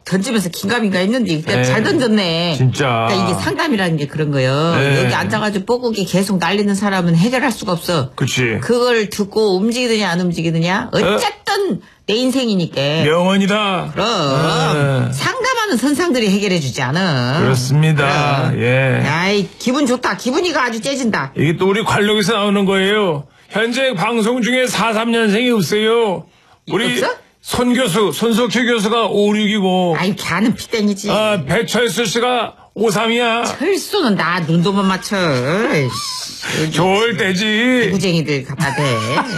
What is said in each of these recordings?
던지면서 긴가민가 했는데 그때 잘 던졌네. 진짜. 그러니까 이게 상담이라는 게 그런 거예요. 네. 여기 앉아가지고 뻐꾸기 계속 날리는 사람은 해결할 수가 없어. 그치. 그걸 듣고 움직이느냐 안 움직이느냐 어쨌든 내 인생이니까. 명언이다. 그럼 상담하는 선상들이 해결해주지 않아. 그렇습니다. 그럼. 예. 아이 기분 좋다. 기분이가 아주 째진다. 이게 또 우리 관록에서 나오는 거예요. 현재 방송 중에 43년생이 없어요. 우리 없어? 손석희 교수가 56이고, 아이 걔는 피땡이지. 배철수 씨가 53이야. 철수는 나 눈도 못 맞춰. 좋을 때지. 구쟁이들 갖다 대.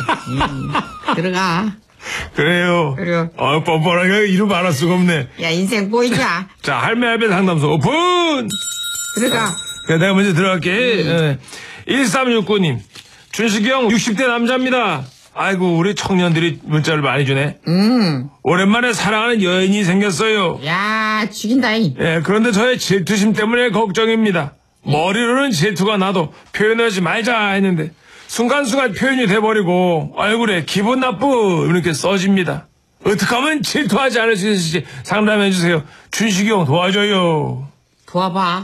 들어가. 그래요. 그래요. 뻔뻔하게 이루 말할 수가 없네. 야 인생 보이냐. 자, 할매 상담소 오픈! 들어가. 그래, 내가 먼저 들어갈게. 1369님. 준식이 형 60대 남자입니다. 아이고, 우리 청년들이 문자를 많이 주네. 오랜만에 사랑하는 여인이 생겼어요. 야 죽인다잉. 예, 그런데 저의 질투심 때문에 걱정입니다. 머리로는 질투가 나도 표현하지 말자 했는데 순간순간 표현이 돼버리고 얼굴에 기분 나쁨 이렇게 써집니다. 어떻게 하면 질투하지 않을 수 있을지 상담해주세요. 준식이 형 도와줘요. 도와봐.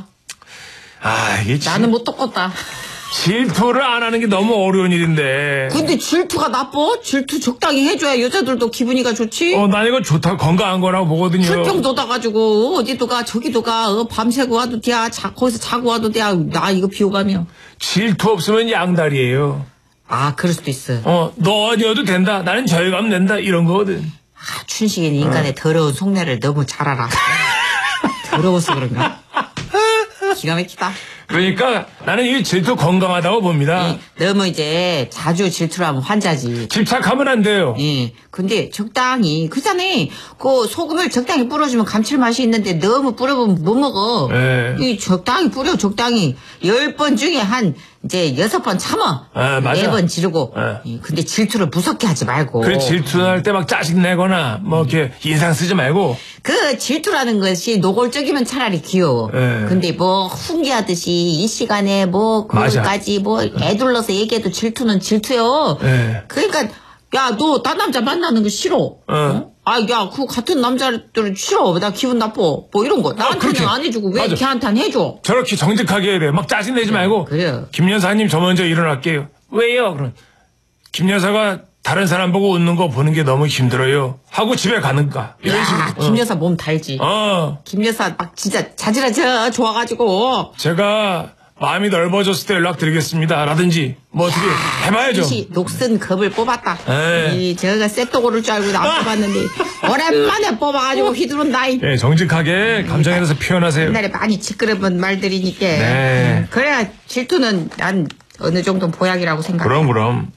이게 나는 못 돕겠다. 질투를 안 하는 게 너무 어려운 일인데. 근데 질투가 나빠? 질투 적당히 해줘야 여자들도 기분이가 좋지. 난 이거 좋다, 건강한 거라고 보거든요. 술병 돋아가지고 어디도 가 저기도 가 밤새고 와도 돼. 거기서 자고 와도 돼. 나 이거 비호감이야. 질투 없으면 양다리예요. 그럴 수도 있어. 너 어디여도 된다. 나는 저기 가면 된다. 이런 거거든. 춘식이는 인간의 더러운 속내를 너무 잘 알아. 더러워서 그런가? 기가 막히다. 그러니까 나는 이 질투 건강하다고 봅니다. 너무 이제 자주 질투를 하면 환자지. 집착하면 안 돼요. 근데 적당히 그잖아. 그 소금을 적당히 뿌려주면 감칠맛이 있는데 너무 뿌려보면 못 먹어. 이 적당히 뿌려. 적당히 10번 중에 한 이제 6번 참아. 맞아. 4번 지르고. 근데 질투를 무섭게 하지 말고. 그래, 질투할 때 막 짜증 내거나 뭐 이렇게 인상 쓰지 말고. 그 질투라는 것이 노골적이면 차라리 귀여워. 근데 뭐 훈계하듯이 이 시간에 뭐 그거까지 뭐 애둘러서 얘기해도 질투는 질투요. 그러니까 야 너 딴 남자 만나는 거 싫어. 야 그 같은 남자들 싫어. 나 기분 나빠. 뭐 이런 거. 나한테는 안 해주고 왜 걔한테는 해줘. 저렇게 정직하게 해야 돼. 막 짜증 내지 말고. 그래. 김 여사님 저 먼저 일어날게요. 왜요? 그럼 김 여사가 다른 사람 보고 웃는 거 보는 게 너무 힘들어요. 하고 집에 가는가. 이런 식으로. 김 여사 몸 달지. 김 여사 막 진짜 자지러져 좋아가지고. 제가 마음이 넓어졌을 때 연락드리겠습니다. 라든지 뭐 어떻게 해봐야죠. 녹슨 겁을 뽑았다. 저가 쇳도 고를 줄 알고 안 뽑았는데 오랜만에 뽑아가지고 휘두른다. 네, 정직하게 감정에 대해서 표현하세요. 옛날에 많이 시끄러운 말들이니까. 그래야 질투는 난 어느 정도 보약이라고 생각해. 그럼.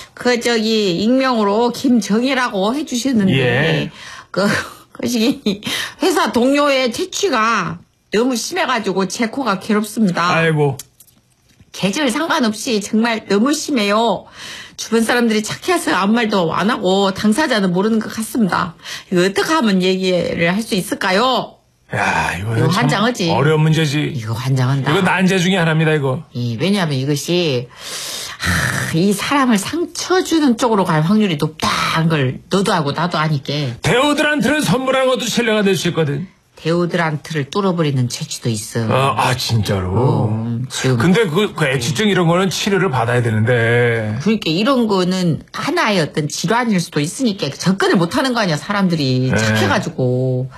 익명으로 김정희라고 해주셨는데, 그 시기 회사 동료의 채취가 너무 심해가지고 제 코가 괴롭습니다. 아이고. 계절 상관없이 정말 너무 심해요. 주변 사람들이 착해서 아무 말도 안 하고 당사자는 모르는 것 같습니다. 이거 어떻게 하면 얘기를 할 수 있을까요? 야, 이거 환장하지. 어려운 문제지. 이거 환장한다. 이거 난제 중에 하나입니다, 이거. 왜냐하면 이것이 이 사람을 상처 주는 쪽으로 갈 확률이 높다는 걸 너도 알고 나도 아니까. 데오드란트를 선물하는 것도 신뢰가 될 수 있거든. 데오드란트를 뚫어버리는 채취도 있어. 진짜로. 지금. 근데 그 애취증 이런 거는 치료를 받아야 되는데. 그러니까 이런 거는 하나의 어떤 질환일 수도 있으니까 접근을 못하는 거 아니야 사람들이. 착해가지고.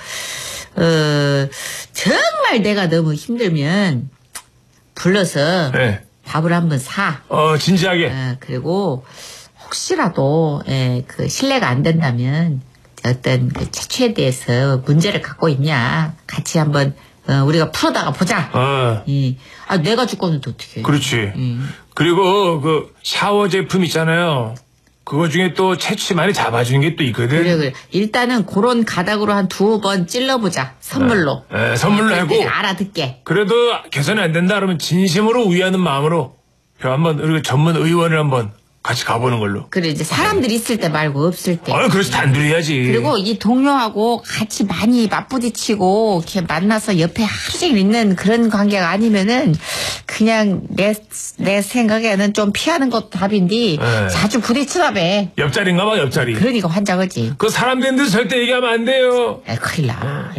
정말 내가 너무 힘들면 불러서 밥을 한번 사. 진지하게. 그리고 혹시라도 그 신뢰가 안 된다면 어떤 그 채취에 대해서 문제를 갖고 있냐 같이 한번 우리가 풀어다가 보자. 내가 죽었는데 어떻게? 그렇지. 그리고 그 샤워 제품 있잖아요. 그거 중에 또 채취 많이 잡아주는 게 또 있거든. 그래. 일단은 그런 가닥으로 한 2번 찔러보자. 선물로. 선물로 하고. 알아듣게. 그래도 개선이 안 된다 그러면 진심으로 위하는 마음으로 한번 우리 전문 의원을 한번 같이 가보는 걸로. 그래 이제 사람들 있을 때 말고 없을 때. 그렇지 단둘이 해야지. 그리고 이 동료하고 같이 많이 맞부딪히고 이렇게 만나서 옆에 하루 종일 있는 그런 관계가 아니면은 그냥 내 생각에는 좀 피하는 것도 답인데 자주 부딪히나 봐. 옆자리인가 봐 옆자리. 그러니까 환장하지. 그 사람 된 데서 절대 얘기하면 안 돼요. 큰일 나.